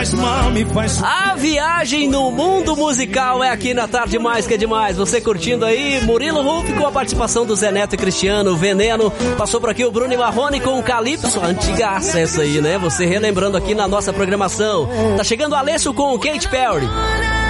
A viagem no mundo musical é aqui na Tarde Mais Que É Demais. Você curtindo aí Murilo Huff com a participação do Zé Neto e Cristiano, Veneno. Passou por aqui o Bruno e Marrone com o Calypso, antigaça essa aí, né? Você relembrando aqui na nossa programação. Tá chegando o Alessio com o Katy Perry.